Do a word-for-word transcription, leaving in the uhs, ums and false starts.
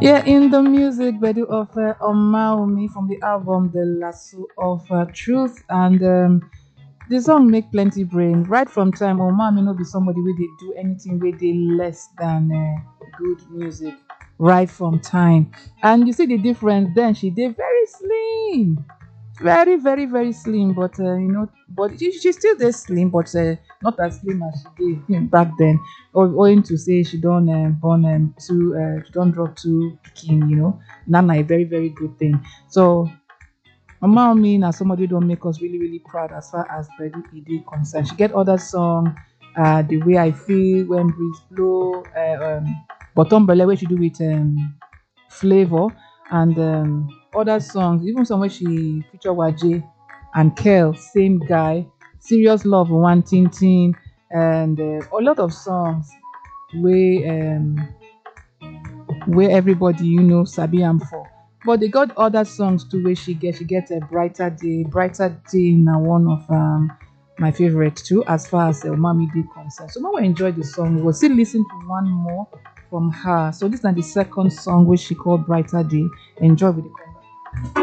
Yeah, in the music video of uh, Omaomi from the album The Lasso of uh, Truth, and um, the song make plenty brain. Right from time, Omaomi no be somebody where they do anything where they less than uh, good music. Right from time, and you see the difference. Then she did very slim, very very very slim, but uh, you know, but she, she still dey slim, but uh, not as slim as she did back then. Or owing to say she don um, born um, two, uh, she don drop two pikin, you know. Now na a very very good thing. So Mama Omi na somebody wey don make us really really proud as far as Gbedu e dey concerned. She get other song, uh, the way I feel, when breeze blow, uh, um, bottom belle wey she do with um, Flavor, and um, other songs, even some where she feature Waje and Kel, same guy, Serious Love, One Tin Tin, and uh, a lot of songs where um, where everybody you know sabi am for. But they got other songs too where she get she get a brighter day, brighter day na one of um my favorite too as far as uh, Mommy Day concerned. So when we enjoy the song, we will still listen to one more from her. So this is the second song which she called Brighter Day. Enjoy with the